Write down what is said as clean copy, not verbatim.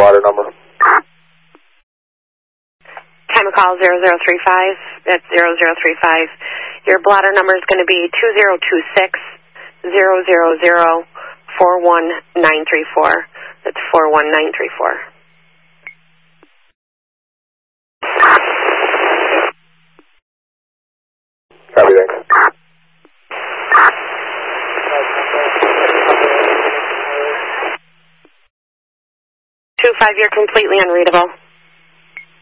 bladder number? Time of call 0035. That's 0035. Your bladder number is going to be 2026-000-41934. That's 41934. Copy, thanks. 25, you're completely unreadable.